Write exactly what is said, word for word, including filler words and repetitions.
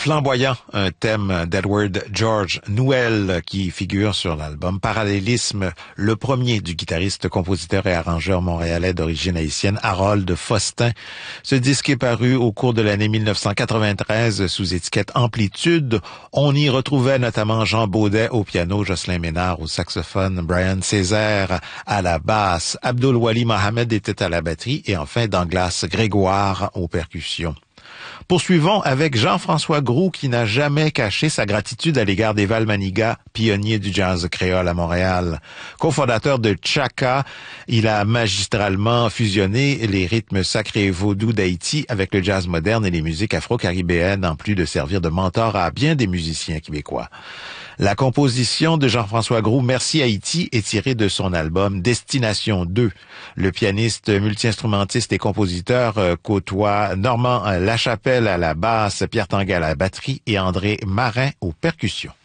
Flamboyant, un thème d'Edward George Newell qui figure sur l'album Parallélisme, le premier du guitariste, compositeur et arrangeur montréalais d'origine haïtienne Harold Faustin. Ce disque est paru au cours de l'année mille neuf cent quatre-vingt-treize sous étiquette Amplitude. On y retrouvait notamment Jean Baudet au piano, Jocelyn Ménard au saxophone, Brian Césaire à la basse, Abdul Wali Mohamed était à la batterie et enfin Douglas Grégoire aux percussions. Poursuivons avec Jean-François Groux qui n'a jamais caché sa gratitude à l'égard d'Eval Maniga, pionnier du jazz créole à Montréal. Cofondateur de Chaka, il a magistralement fusionné les rythmes sacrés et vaudous d'Haïti avec le jazz moderne et les musiques afro-caribéennes, en plus de servir de mentor à bien des musiciens québécois. La composition de Jean-François Groux, Merci Haïti, est tirée de son album Destination deux. Le pianiste, multi-instrumentiste et compositeur côtoie Normand Lachapelle à la basse, Pierre Tanguay à la batterie et André Marin aux percussions.